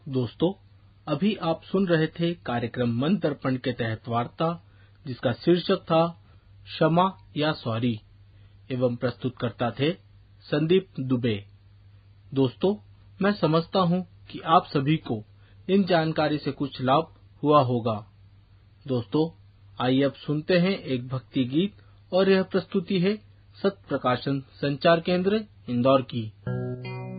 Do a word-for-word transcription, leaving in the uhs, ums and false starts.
दोस्तों, अभी आप सुन रहे थे कार्यक्रम मन दर्पण के तहत वार्ता, जिसका शीर्षक था क्षमा या सॉरी, एवं प्रस्तुतकर्ता थे संदीप दुबे। दोस्तों, मैं समझता हूं कि आप सभी को इन जानकारी से कुछ लाभ हुआ होगा। दोस्तों, आइए अब सुनते हैं एक भक्ति गीत, और यह प्रस्तुति है सत्य प्रकाशन संचार केंद्र इंदौर की।